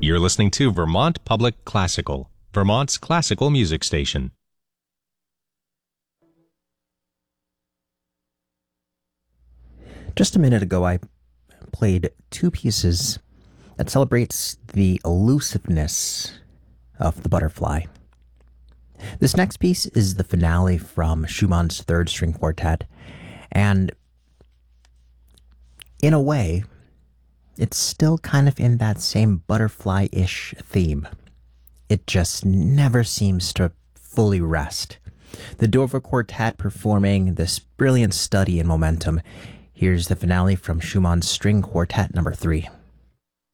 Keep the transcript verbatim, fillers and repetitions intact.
You're listening to Vermont Public Classical, Vermont's classical music station. Just a minute ago, I played two pieces that celebrates the elusiveness of the butterfly. This next piece is the finale from Schumann's Third String Quartet, and in a way, it's still kind of in that same butterfly-ish theme. It just never seems to fully rest. The Dover Quartet performing this brilliant study in momentum. Here's the finale from Schumann's String Quartet number three.